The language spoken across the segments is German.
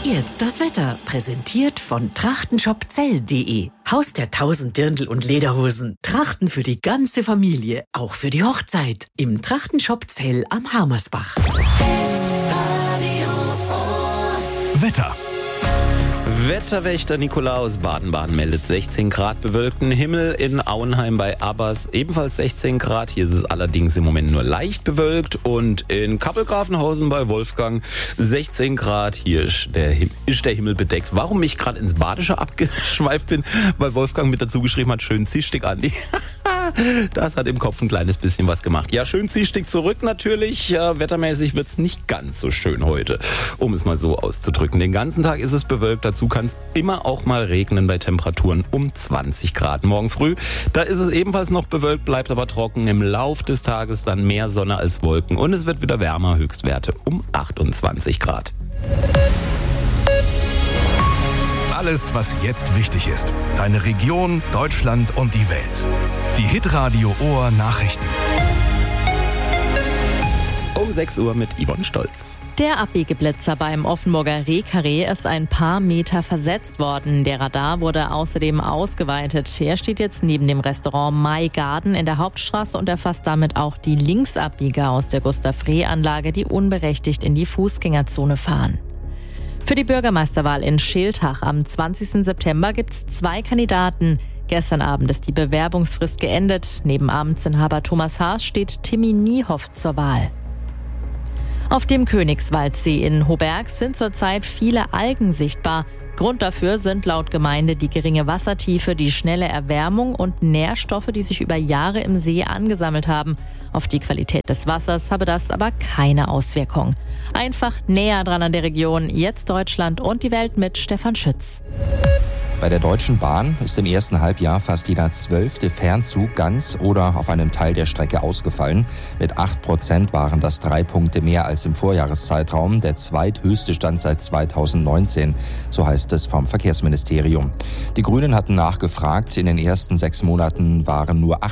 Jetzt das Wetter, präsentiert von trachtenshopzell.de. Haus der 1000 Dirndl und Lederhosen. Trachten für die ganze Familie, auch für die Hochzeit. Im Trachtenshop Zell am Harmersbach. Wetter. Wetterwächter Nikolaus Baden-Baden meldet 16 Grad bewölkten Himmel, in Auenheim bei Abbas ebenfalls 16 Grad. Hier ist es allerdings im Moment nur leicht bewölkt und in Kappelgrafenhausen bei Wolfgang 16 Grad. Hier ist der Himmel bedeckt. Warum ich gerade ins Badische abgeschweift bin, weil Wolfgang mit dazu geschrieben hat, schön zischtig, Andi. Das hat im Kopf ein kleines bisschen was gemacht. Ja, schön zischtig zurück natürlich. Wettermäßig wird's nicht ganz so schön heute, um es mal so auszudrücken. Den ganzen Tag ist es bewölkt. Dazu kann es immer auch mal regnen bei Temperaturen um 20 Grad. Morgen früh, da ist es ebenfalls noch bewölkt, bleibt aber trocken. Im Lauf des Tages dann mehr Sonne als Wolken. Und es wird wieder wärmer, Höchstwerte um 28 Grad. Alles, was jetzt wichtig ist. Deine Region, Deutschland und die Welt. Die Hitradio Ohr Nachrichten. Um 6 Uhr mit Yvonne Stolz. Der Abbiegeblitzer beim Offenburger Rehkarree ist ein paar Meter versetzt worden. Der Radar wurde außerdem ausgeweitet. Er steht jetzt neben dem Restaurant My Garden in der Hauptstraße und erfasst damit auch die Linksabbieger aus der Gustav-Reh-Anlage, die unberechtigt in die Fußgängerzone fahren. Für die Bürgermeisterwahl in Schiltach am 20. September gibt es 2 Kandidaten. Gestern Abend ist die Bewerbungsfrist geendet. Neben Amtsinhaber Thomas Haas steht Timmy Niehoff zur Wahl. Auf dem Königswaldsee in Hoberg sind zurzeit viele Algen sichtbar. Grund dafür sind laut Gemeinde die geringe Wassertiefe, die schnelle Erwärmung und Nährstoffe, die sich über Jahre im See angesammelt haben. Auf die Qualität des Wassers habe das aber keine Auswirkung. Einfach näher dran an der Region, jetzt Deutschland und die Welt mit Stefan Schütz. Bei der Deutschen Bahn ist im ersten Halbjahr fast jeder 12. Fernzug ganz oder auf einem Teil der Strecke ausgefallen. Mit 8% waren das 3 Punkte mehr als im Vorjahreszeitraum, der zweithöchste Stand seit 2019, so heißt es vom Verkehrsministerium. Die Grünen hatten nachgefragt, in den ersten 6 Monaten waren nur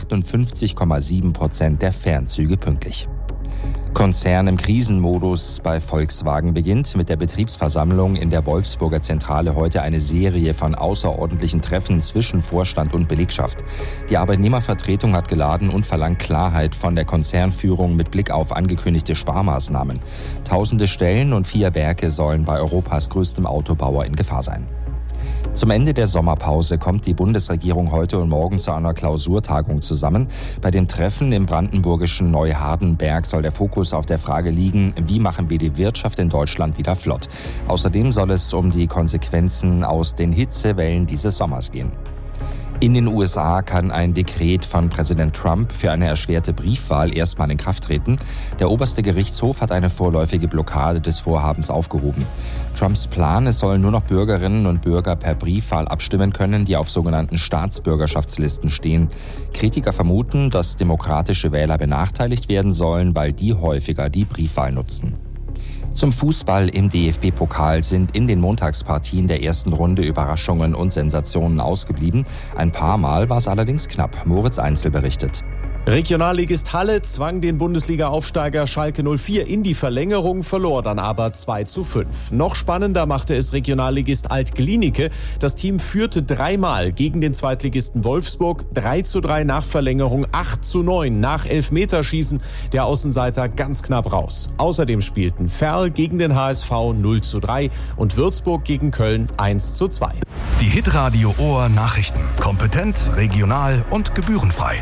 58,7% der Fernzüge pünktlich. Konzern im Krisenmodus bei Volkswagen beginnt mit der Betriebsversammlung in der Wolfsburger Zentrale heute eine Serie von außerordentlichen Treffen zwischen Vorstand und Belegschaft. Die Arbeitnehmervertretung hat geladen und verlangt Klarheit von der Konzernführung mit Blick auf angekündigte Sparmaßnahmen. Tausende Stellen und 4 Werke sollen bei Europas größtem Autobauer in Gefahr sein. Zum Ende der Sommerpause kommt die Bundesregierung heute und morgen zu einer Klausurtagung zusammen. Bei dem Treffen im brandenburgischen Neuhardenberg soll der Fokus auf der Frage liegen, wie machen wir die Wirtschaft in Deutschland wieder flott. Außerdem soll es um die Konsequenzen aus den Hitzewellen dieses Sommers gehen. In den USA kann ein Dekret von Präsident Trump für eine erschwerte Briefwahl erstmal in Kraft treten. Der oberste Gerichtshof hat eine vorläufige Blockade des Vorhabens aufgehoben. Trumps Plan, es sollen nur noch Bürgerinnen und Bürger per Briefwahl abstimmen können, die auf sogenannten Staatsbürgerschaftslisten stehen. Kritiker vermuten, dass demokratische Wähler benachteiligt werden sollen, weil die häufiger die Briefwahl nutzen. Zum Fußball im DFB-Pokal sind in den Montagspartien der ersten Runde Überraschungen und Sensationen ausgeblieben. Ein paar Mal war es allerdings knapp. Moritz Einzel berichtet. Regionalligist Halle zwang den Bundesliga-Aufsteiger Schalke 04 in die Verlängerung, verlor dann aber 2:5. Noch spannender machte es Regionalligist Alt-Glienicke. Das Team führte 3-mal gegen den Zweitligisten Wolfsburg, 3:3 nach Verlängerung, 8:9 nach Elfmeterschießen. Der Außenseiter ganz knapp raus. Außerdem spielten Verl gegen den HSV 0:3 und Würzburg gegen Köln 1:2. Die Hitradio Ohr Nachrichten. Kompetent, regional und gebührenfrei.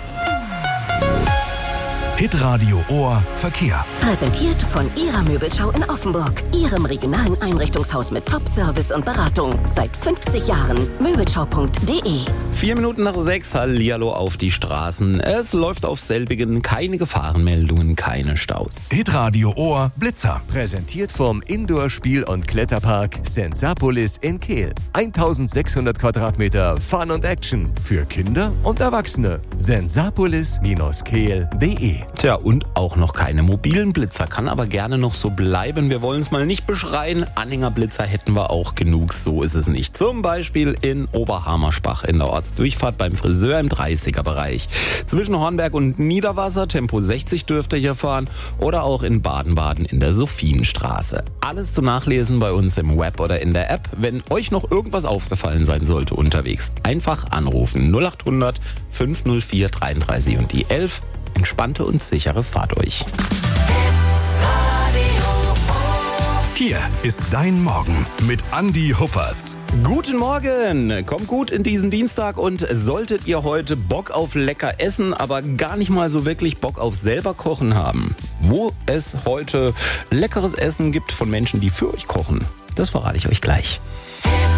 Hitradio Ohr Verkehr. Präsentiert von Ihrer Möbelschau in Offenburg. Ihrem regionalen Einrichtungshaus mit Top-Service und Beratung. Seit 50 Jahren. Möbelschau.de. 4 Minuten nach 6, hallihallo auf die Straßen. Es läuft auf selbigen, keine Gefahrenmeldungen, keine Staus. Hitradio Ohr Blitzer. Präsentiert vom Indoor-Spiel- und Kletterpark Sensapolis in Kehl. 1600 Quadratmeter Fun und Action für Kinder und Erwachsene. Sensapolis-kehl.de Tja, und auch noch keine mobilen Blitzer. Kann aber gerne noch so bleiben. Wir wollen es mal nicht beschreien. Anhängerblitzer hätten wir auch genug. So ist es nicht. Zum Beispiel in Oberhammerspach in der Ortsdurchfahrt beim Friseur im 30er-Bereich. Zwischen Hornberg und Niederwasser, Tempo 60 dürft ihr hier fahren. Oder auch in Baden-Baden in der Sophienstraße. Alles zu nachlesen bei uns im Web oder in der App. Wenn euch noch irgendwas aufgefallen sein sollte unterwegs, einfach anrufen. 0800 504 33 und die 11. Entspannte und sichere Fahrt euch. Hier ist dein Morgen mit Andi Huppertz. Guten Morgen, kommt gut in diesen Dienstag und solltet ihr heute Bock auf lecker Essen, aber gar nicht mal so wirklich Bock auf selber kochen haben, wo es heute leckeres Essen gibt von Menschen, die für euch kochen, das verrate ich euch gleich.